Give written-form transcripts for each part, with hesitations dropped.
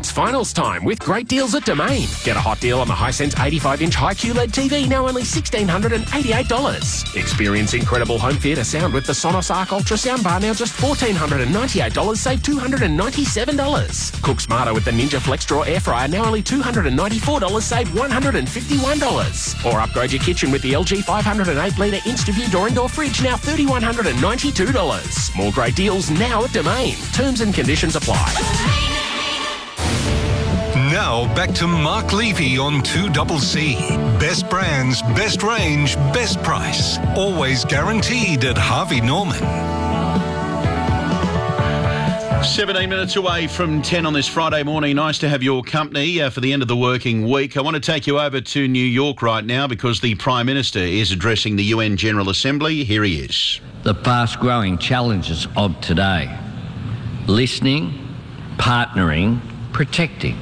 It's finals time with great deals at Domain. Get a hot deal on the Hisense 85-inch high QLED TV, now only $1,688. Experience incredible home theatre sound with the Sonos Arc Ultra soundbar, now just $1,498, save $297. Cook smarter with the Ninja FlexDraw air fryer, now only $294, save $151. Or upgrade your kitchen with the LG 508-litre InstaView door-and-door fridge, now $3,192. More great deals now at Domain. Terms and conditions apply. Now back to Mark Levy on 2CC. Best brands, best range, best price. Always guaranteed at Harvey Norman. 17 minutes away from 10 on this Friday morning. Nice to have your company for the end of the working week. I want to take you over to New York right now because the Prime Minister is addressing the UN General Assembly. Here he is. The fast-growing challenges of today. Listening, partnering, protecting.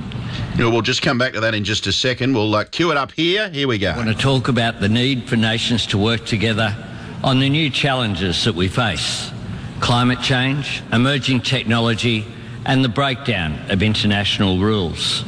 We'll just come back to that in just a second. We'll cue it up here. Here we go. I want to talk about the need for nations to work together on the new challenges that we face. Climate change, emerging technology, and the breakdown of international rules.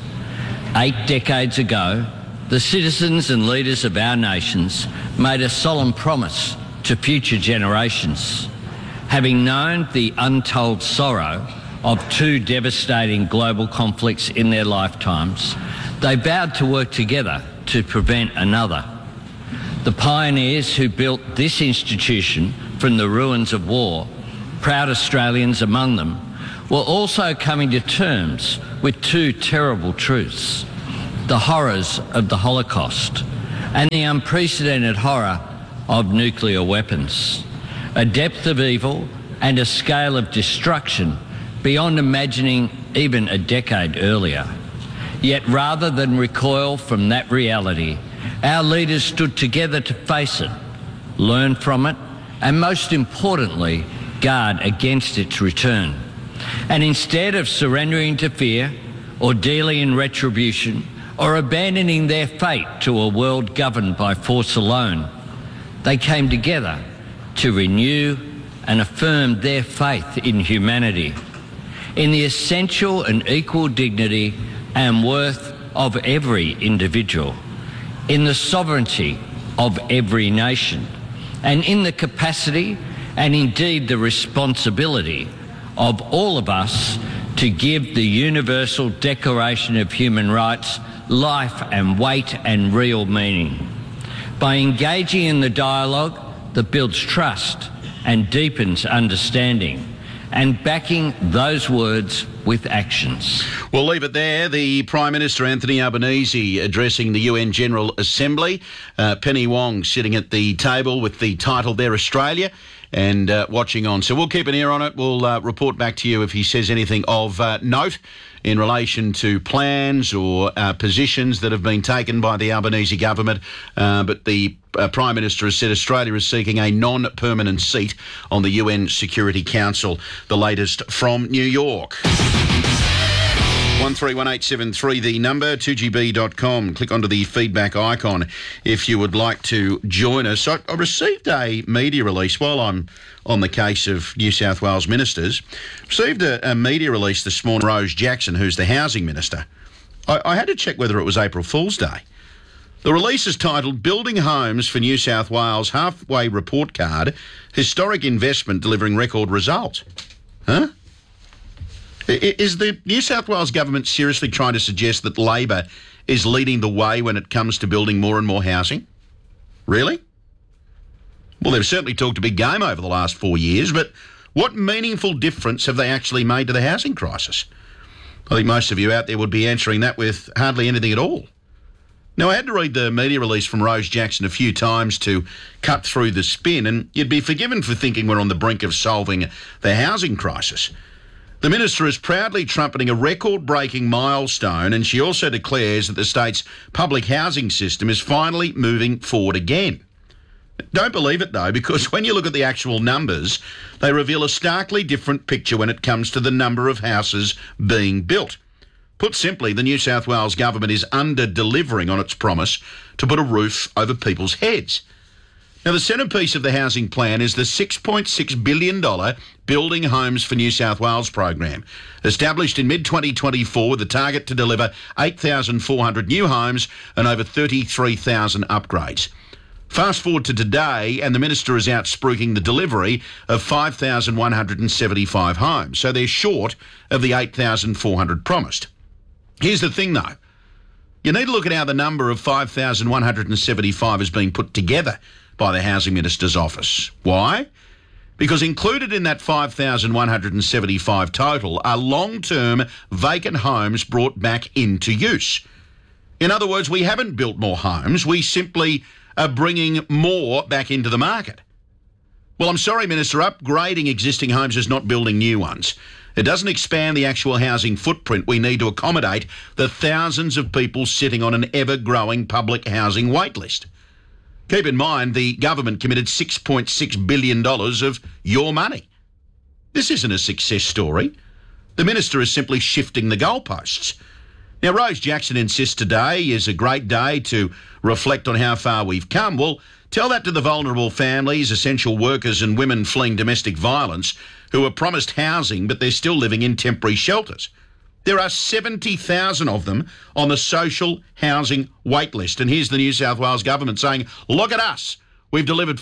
8 decades ago, the citizens and leaders of our nations made a solemn promise to future generations. Having known the untold sorrow of 2 devastating global conflicts in their lifetimes, they vowed to work together to prevent another. The pioneers who built this institution from the ruins of war, proud Australians among them, were also coming to terms with 2 terrible truths: the horrors of the Holocaust and the unprecedented horror of nuclear weapons, a depth of evil and a scale of destruction beyond imagining even a decade earlier. Yet rather than recoil from that reality, our leaders stood together to face it, learn from it, and most importantly, guard against its return. And instead of surrendering to fear or dealing in retribution or abandoning their fate to a world governed by force alone, they came together to renew and affirm their faith in humanity, in the essential and equal dignity and worth of every individual, in the sovereignty of every nation, and in the capacity and indeed the responsibility of all of us to give the Universal Declaration of Human Rights life and weight and real meaning. By engaging in the dialogue that builds trust and deepens understanding, and backing those words with actions. We'll leave it there. The Prime Minister, Anthony Albanese, addressing the UN General Assembly. Penny Wong sitting at the table with the title there, Australia, and watching on. So we'll keep an ear on it. We'll report back to you if he says anything of note in relation to plans or positions that have been taken by the Albanese government. But the Prime Minister has said Australia is seeking a non-permanent seat on the UN Security Council. The latest from New York. 131873, the number, 2gb.com. Click onto the feedback icon if you would like to join us. I received a media release while I'm on the case of New South Wales ministers. Received a media release this morning, Rose Jackson, who's the Housing Minister. I had to check whether it was April Fool's Day. The release is titled Building Homes for New South Wales Halfway Report Card, Historic Investment Delivering Record Results. Huh? Is the New South Wales government seriously trying to suggest that Labor is leading the way when it comes to building more and more housing? Really? Well, they've certainly talked a big game over the last 4 years, but what meaningful difference have they actually made to the housing crisis? I think most of you out there would be answering that with hardly anything at all. Now, I had to read the media release from Rose Jackson a few times to cut through the spin, and you'd be forgiven for thinking we're on the brink of solving the housing crisis. The Minister is proudly trumpeting a record-breaking milestone, and she also declares that the state's public housing system is finally moving forward again. Don't believe it, though, because when you look at the actual numbers, they reveal a starkly different picture when it comes to the number of houses being built. Put simply, the New South Wales government is under-delivering on its promise to put a roof over people's heads. Now, the centrepiece of the housing plan is the $6.6 billion Building Homes for New South Wales program, established in mid-2024 with the target to deliver 8,400 new homes and over 33,000 upgrades. Fast forward to today, and the Minister is out spruiking the delivery of 5,175 homes, so they're short of the 8,400 promised. Here's the thing, though. You need to look at how the number of 5,175 has been put together by the Housing Minister's office. Why? Because included in that 5,175 total are long-term vacant homes brought back into use. In other words, we haven't built more homes, we simply are bringing more back into the market. Well, I'm sorry, Minister, upgrading existing homes is not building new ones. It doesn't expand the actual housing footprint we need to accommodate the thousands of people sitting on an ever-growing public housing waitlist. Keep in mind, the government committed $6.6 billion of your money. This isn't a success story. The Minister is simply shifting the goalposts. Now, Rose Jackson insists today is a great day to reflect on how far we've come. Well, tell that to the vulnerable families, essential workers and women fleeing domestic violence who are promised housing but they're still living in temporary shelters. There are 70,000 of them on the social housing wait list. And here's the New South Wales government saying, look at us. We've delivered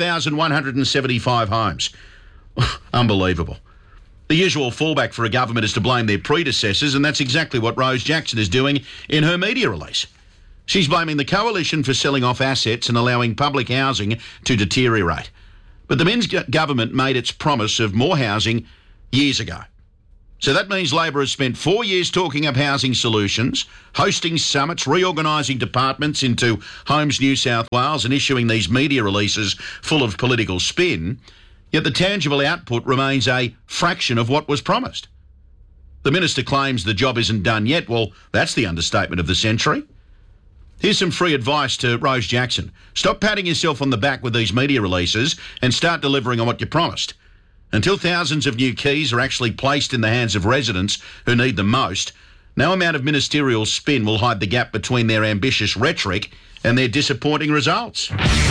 5,175 homes. Unbelievable. The usual fallback for a government is to blame their predecessors, and that's exactly what Rose Jackson is doing in her media release. She's blaming the coalition for selling off assets and allowing public housing to deteriorate. But the Men's government made its promise of more housing years ago. So that means Labor has spent 4 years talking up housing solutions, hosting summits, reorganising departments into Homes New South Wales and issuing these media releases full of political spin, yet the tangible output remains a fraction of what was promised. The Minister claims the job isn't done yet. Well, that's the understatement of the century. Here's some free advice to Rose Jackson. Stop patting yourself on the back with these media releases and start delivering on what you promised. Until thousands of new keys are actually placed in the hands of residents who need them most, no amount of ministerial spin will hide the gap between their ambitious rhetoric and their disappointing results.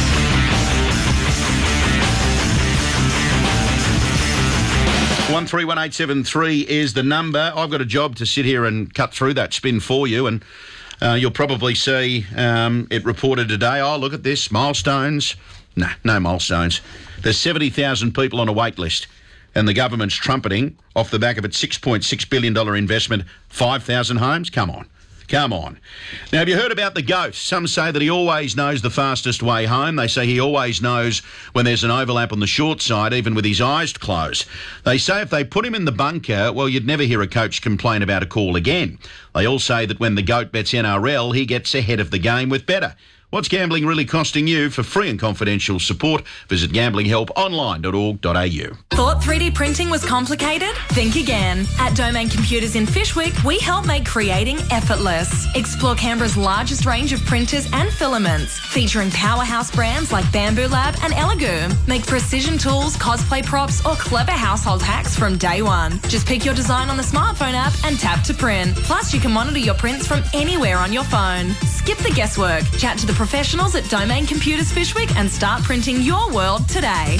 131873 is the number. I've got a job to sit here and cut through that spin for you, and you'll probably see it reported today. Oh, look at this, milestones. No milestones. There's 70,000 people on a wait list, and the government's trumpeting off the back of its $6.6 billion investment, 5,000 homes. Come on. Now, have you heard about the goat? Some say that he always knows the fastest way home. They say he always knows when there's an overlap on the short side, even with his eyes closed. They say if they put him in the bunker, well, you'd never hear a coach complain about a call again. They all say that when the goat bets NRL, he gets ahead of the game with better. What's gambling really costing you? For free and confidential support, visit gamblinghelponline.org.au. Thought 3D printing was complicated? Think again. At Domain Computers in Fyshwick, we help make creating effortless. Explore Canberra's largest range of printers and filaments, featuring powerhouse brands like Bamboo Lab and Elegoo. Make precision tools, cosplay props, or clever household hacks from day one. Just pick your design on the smartphone app and tap to print. Plus, you can monitor your prints from anywhere on your phone. Skip the guesswork. Chat to the professionals at Domain Computers Fyshwick and start printing your world today.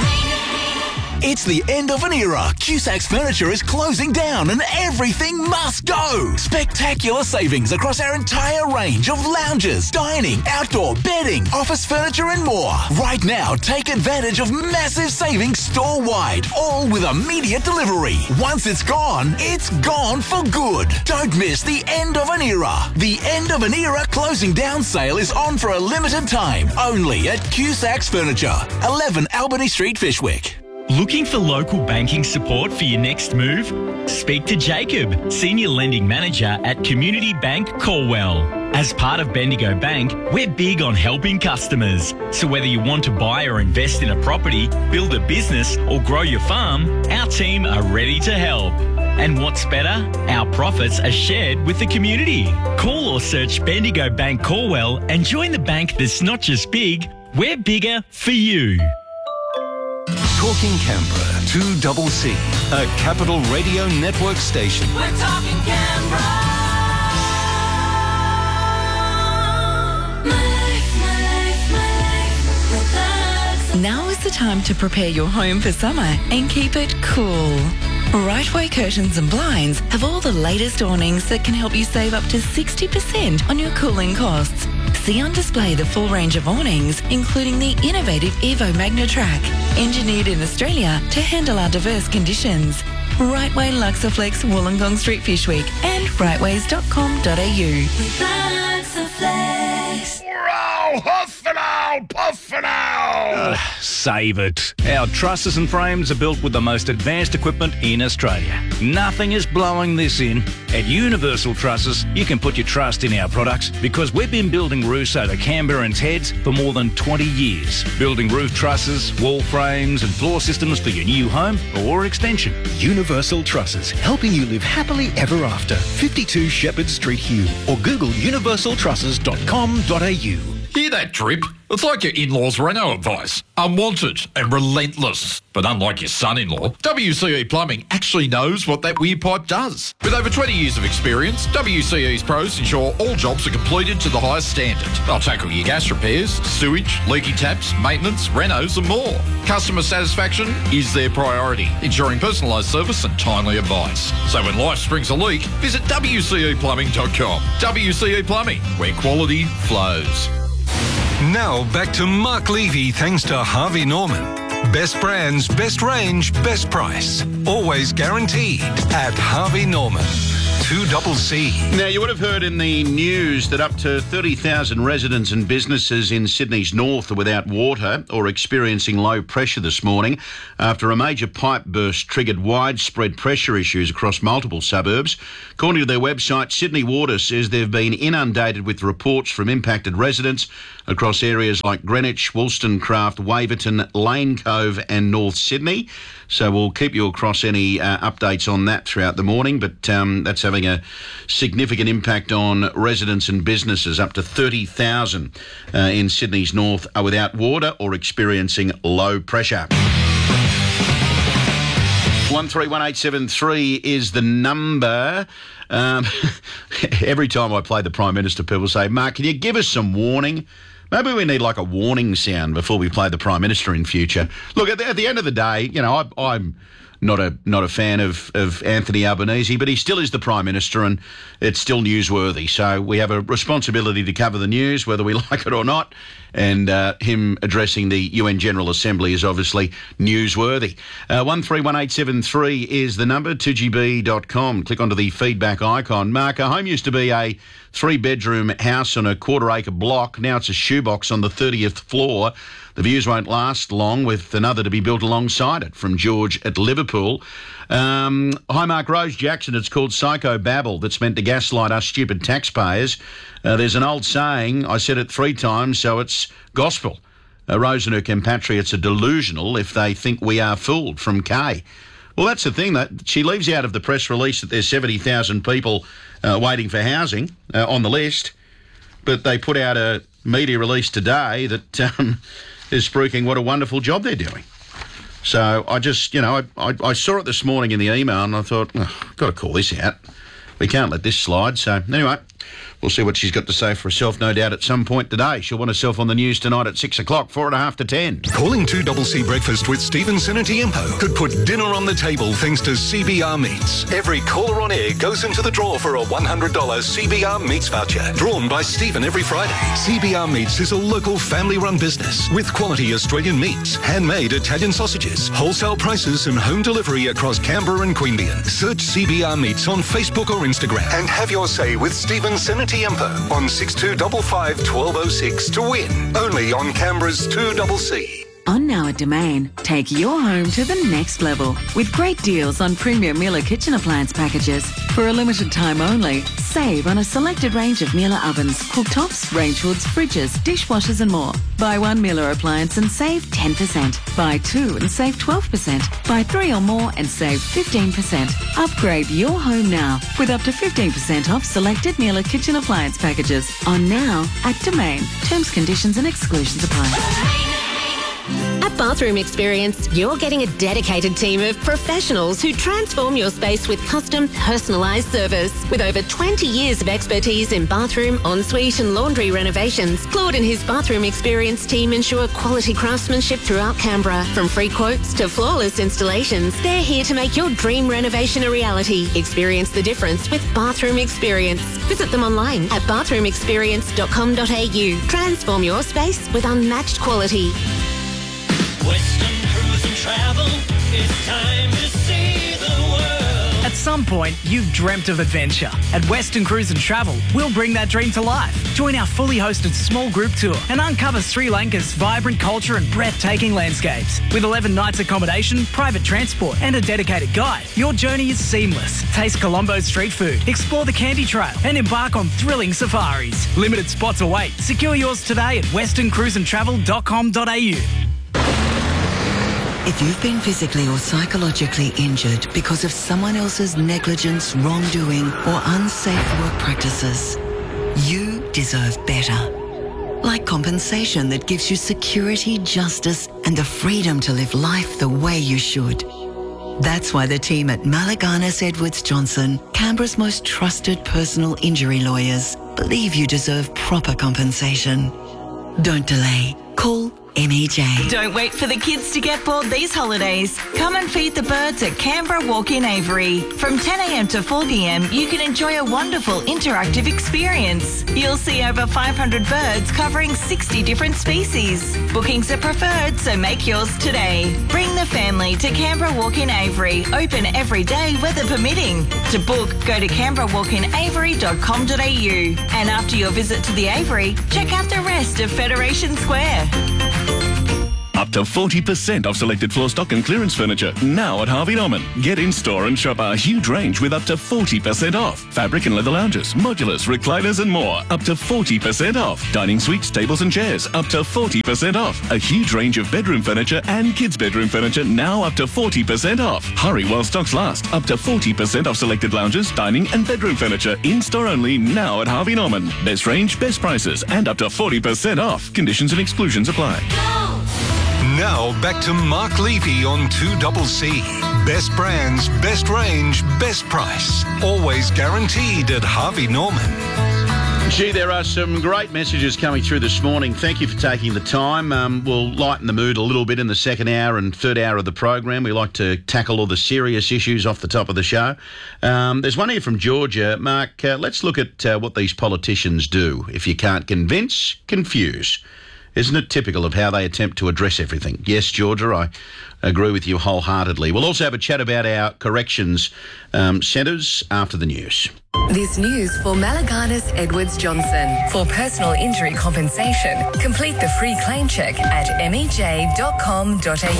It's the end of an era. Cusac's Furniture is closing down and everything must go. Spectacular savings across our entire range of lounges, dining, outdoor, bedding, office furniture and more. Right now, take advantage of massive savings store-wide, all with immediate delivery. Once it's gone for good. Don't miss the end of an era. The end of an era closing down sale is on for a limited time, only at Cusac's Furniture, 11 Albany Street, Fyshwick. Looking for local banking support for your next move? Speak to Jacob, Senior Lending Manager at Community Bank Colwell. As part of Bendigo Bank, we're big on helping customers. So whether you want to buy or invest in a property, build a business or grow your farm, our team are ready to help. And what's better? Our profits are shared with the community. Call or search Bendigo Bank Colwell and join the bank that's not just big, we're bigger for you. Talking Canberra, 2CC, a Capital Radio Network station. We're talking Canberra. My life, my life, my life without Now is the time to prepare your home for summer and keep it cool. Rightway Curtains and Blinds have all the latest awnings that can help you save up to 60% on your cooling costs. See on display the full range of awnings, including the innovative Evo Magnatrack, engineered in Australia to handle our diverse conditions. Rightway Luxaflex, Wollongong Street, Fishwick, and rightways.com.au. Luxaflex. Oh, puffin' out! Save it. Our trusses and frames are built with the most advanced equipment in Australia. Nothing is blowing this in. At Universal Trusses, you can put your trust in our products because we've been building roofs over Canberra and Heads for more than 20 years. Building roof trusses, wall frames and floor systems for your new home or extension. Universal Trusses, helping you live happily ever after. 52 Shepherd Street, Hugh, or Google universaltrusses.com.au. Hear that drip? It's like your in-laws' Renault advice. Unwanted and relentless. But unlike your son-in-law, WCE Plumbing actually knows what that weird pipe does. With over 20 years of experience, WCE's pros ensure all jobs are completed to the highest standard. They'll tackle your gas repairs, sewage, leaky taps, maintenance, renos and more. Customer satisfaction is their priority, ensuring personalised service and timely advice. So when life springs a leak, visit WCEplumbing.com. WCE Plumbing, where quality flows. Now back to Mark Levy thanks to Harvey Norman. Best brands, best range, best price. Always guaranteed at Harvey Norman. 2CC. Now, you would have heard in the news that up to 30,000 residents and businesses in Sydney's north are without water or experiencing low pressure this morning after a major pipe burst triggered widespread pressure issues across multiple suburbs. According to their website, Sydney Water says they've been inundated with reports from impacted residents across areas like Greenwich, Wollstonecraft, Waverton, Lane Cove and North Sydney. So we'll keep you across any updates on that throughout the morning, but that's having a significant impact on residents and businesses. Up to 30,000 in Sydney's north are without water or experiencing low pressure. 131873 is the number. Every time I play the Prime Minister, people say, Mark, can you give us some warning? Maybe we need like a warning sound before we play the Prime Minister in future. Look, at the end of the day, you know, I'm not a fan of Anthony Albanese, but he still is the Prime Minister and it's still newsworthy. So we have a responsibility to cover the news, whether we like it or not. And him addressing the UN General Assembly is obviously newsworthy. 131873 is the number, 2GB.com. Click onto the feedback icon. Mark, our home used to be a 3-bedroom house on a quarter-acre block. Now it's a shoebox on the 30th floor. The views won't last long with another to be built alongside it, from George at Liverpool. Hi, Mark. Rose Jackson. It's called psychobabble that's meant to gaslight us stupid taxpayers. There's an old saying, I said it 3 times, so it's gospel. Rose and her compatriots are delusional if they think we are fooled, from Kay. Well, that's the thing, that she leaves out of the press release that there's 70,000 people waiting for housing on the list, but they put out a media release today that is spruiking what a wonderful job they're doing. So I just, you know, I saw it this morning in the email and I thought, I've got to call this out. We can't let this slide. So anyway, we'll see what she's got to say for herself, no doubt, at some point today. She'll want herself on the news tonight at 6 o'clock, 4.5 to 10. Calling 2CC Breakfast with Stephen Senatiempo could put dinner on the table thanks to CBR Meats. Every caller on air goes into the draw for a $100 CBR Meats voucher, drawn by Stephen every Friday. CBR Meats is a local family-run business with quality Australian meats, handmade Italian sausages, wholesale prices and home delivery across Canberra and Queanbeyan. Search CBR Meats on Facebook or Instagram and have your say with Stephen Senatiempo on 6255 1206 to win. Only on Canberra's 2CC. On now at Domain, take your home to the next level with great deals on premium Miele kitchen appliance packages. For a limited time only, save on a selected range of Miele ovens, cooktops, range hoods, fridges, dishwashers and more. Buy 1 Miele appliance and save 10%. Buy 2 and save 12%. Buy 3 or more and save 15%. Upgrade your home now with up to 15% off selected Miele kitchen appliance packages. On now at Domain. Terms, conditions and exclusions apply. At Bathroom Experience, you're getting a dedicated team of professionals who transform your space with custom, personalised service. With over 20 years of expertise in bathroom, ensuite and laundry renovations, Claude and his Bathroom Experience team ensure quality craftsmanship throughout Canberra. From free quotes to flawless installations, they're here to make your dream renovation a reality. Experience the difference with Bathroom Experience. Visit them online at bathroomexperience.com.au. Transform your space with unmatched quality. Western Cruise and Travel, it's time to see the world. At some point, you've dreamt of adventure. At Western Cruise and Travel, we'll bring that dream to life. Join our fully hosted small group tour and uncover Sri Lanka's vibrant culture and breathtaking landscapes. With 11 nights accommodation, private transport and a dedicated guide, your journey is seamless. Taste Colombo's street food, explore the Candy Trail and embark on thrilling safaris. Limited spots await. Secure yours today at westerncruiseandtravel.com.au. If you've been physically or psychologically injured because of someone else's negligence, wrongdoing, or unsafe work practices, you deserve better. Like compensation that gives you security, justice, and the freedom to live life the way you should. That's why the team at Malaganas Edwards Johnson, Canberra's most trusted personal injury lawyers, believe you deserve proper compensation. Don't delay. Call MEJ. Don't wait for the kids to get bored these holidays. Come and feed the birds at Canberra Walk-in Avery. From 10 a.m. to 4 p.m, you can enjoy a wonderful interactive experience. You'll see over 500 birds covering 60 different species. Bookings are preferred, so make yours today. Bring the family to Canberra Walk-in Avery. Open every day, weather permitting. To book, go to canberrawalkinavery.com.au. And after your visit to the Avery, check out the rest of Federation Square. Up to 40% off selected floor stock and clearance furniture now at Harvey Norman. Get in store and shop our huge range with up to 40% off. Fabric and leather lounges, modulars, recliners and more. Up to 40% off. Dining suites, tables and chairs. Up to 40% off. A huge range of bedroom furniture and kids' bedroom furniture now up to 40% off. Hurry while stocks last. Up to 40% off selected lounges, dining and bedroom furniture. In store only now at Harvey Norman. Best range, best prices and up to 40% off. Conditions and exclusions apply. Now back to Mark Levy on 2CC. Best brands, best range, best price. Always guaranteed at Harvey Norman. Gee, there are some great messages coming through this morning. Thank you for taking the time. We'll lighten the mood a little bit in the second hour and third hour of the program. We like to tackle all the serious issues off the top of the show. There's one here from Georgia. Mark, let's look at what these politicians do. If you can't convince, confuse. Isn't it typical of how they attempt to address everything? Yes, Georgia, I agree with you wholeheartedly. We'll also have a chat about our corrections centres after the news. This news for Malaganas Edwards Johnson. For personal injury compensation, complete the free claim check at mej.com.au.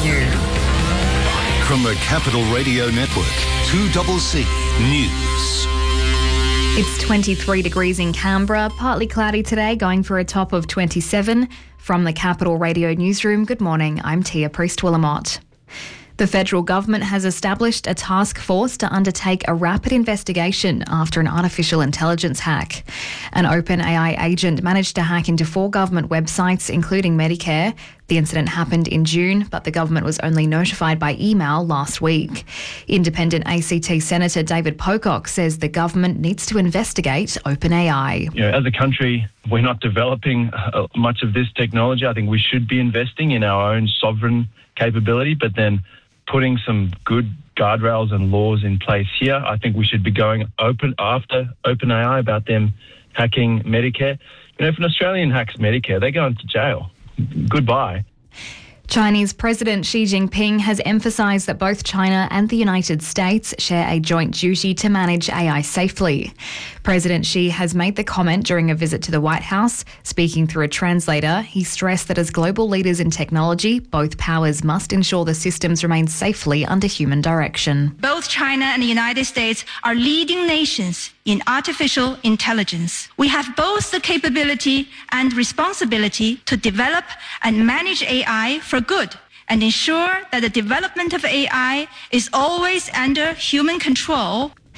From the Capital Radio Network, 2CC News. It's 23 degrees in Canberra, partly cloudy today, going for a top of 27. From the Capital Radio Newsroom, good morning, I'm Tia Priest-Willamott. The federal government has established a task force to undertake a rapid investigation after an artificial intelligence hack. An OpenAI agent managed to hack into 4 government websites, including Medicare. The incident happened in June, but the government was only notified by email last week. Independent ACT Senator David Pocock says the government needs to investigate OpenAI. As a country, we're not developing much of this technology. I think we should be investing in our own sovereign capability, but then putting some good guardrails and laws in place here. I think we should be going open after OpenAI about them hacking Medicare. If an Australian hacks Medicare, they go into jail. Goodbye. Chinese President Xi Jinping has emphasised that both China and the United States share a joint duty to manage AI safely. President Xi has made the comment during a visit to the White House. Speaking through a translator, he stressed that as global leaders in technology, both powers must ensure the systems remain safely under human direction. Both China and the United States are leading nations in artificial intelligence. We have both the capability and responsibility to develop and manage AI for good and ensure that the development of AI is always under human control.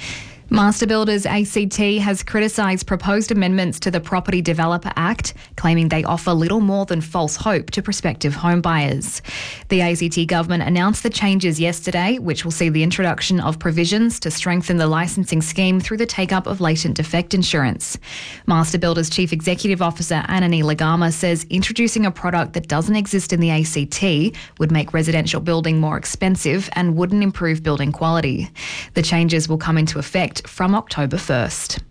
Master Builders ACT has criticised proposed amendments to the Property Developer Act, claiming they offer little more than false hope to prospective home buyers. The ACT government announced the changes yesterday, which will see the introduction of provisions to strengthen the licensing scheme through the take-up of latent defect insurance. Master Builders Chief Executive Officer Anani Lagama says introducing a product that doesn't exist in the ACT would make residential building more expensive and wouldn't improve building quality. The changes will come into effect from October 1st.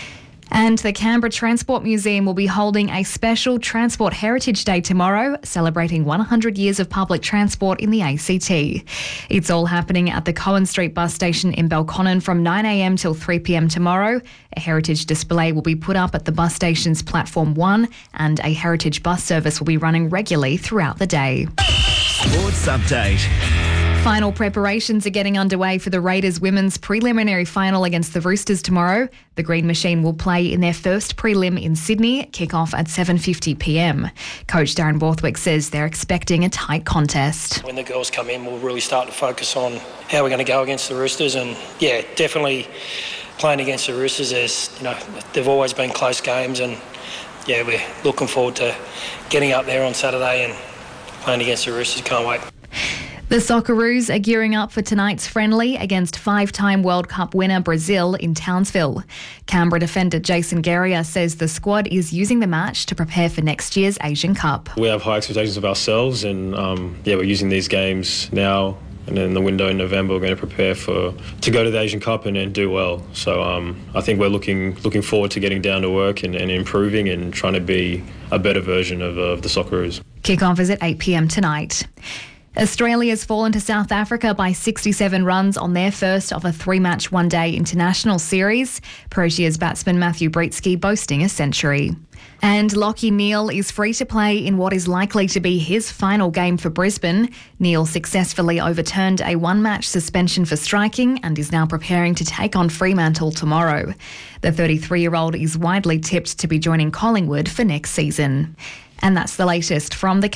And the Canberra Transport Museum will be holding a special Transport Heritage Day tomorrow, celebrating 100 years of public transport in the ACT. It's all happening at the Cohen Street bus station in Belconnen from 9 a.m. till 3 p.m. tomorrow. A heritage display will be put up at the bus station's Platform 1, and a heritage bus service will be running regularly throughout the day. Sports Update. Final preparations are getting underway for the Raiders women's preliminary final against the Roosters tomorrow. The Green Machine will play in their first prelim in Sydney, kick-off at 7:50 p.m. Coach Darren Borthwick says they're expecting a tight contest. When the girls come in, we'll really start to focus on how we're going to go against the Roosters, and yeah, definitely playing against the Roosters, they've always been close games, and yeah, we're looking forward to getting up there on Saturday and playing against the Roosters. Can't wait. The Socceroos are gearing up for tonight's friendly against five-time World Cup winner Brazil in Townsville. Canberra defender Jason Guerrier says the squad is using the match to prepare for next year's Asian Cup. We have high expectations of ourselves, and we're using these games now, and then the window in November we're going to prepare to go to the Asian Cup and do well. So I think we're looking forward to getting down to work and improving and trying to be a better version of the Socceroos. Kick-off is at 8 p.m. tonight. Australia's fallen to South Africa by 67 runs on their first of a three-match one-day international series. Proteas batsman Matthew Britsky boasting a century. And Lockie Neale is free to play in what is likely to be his final game for Brisbane. Neale successfully overturned a one-match suspension for striking and is now preparing to take on Fremantle tomorrow. The 33-year-old is widely tipped to be joining Collingwood for next season. And that's the latest from the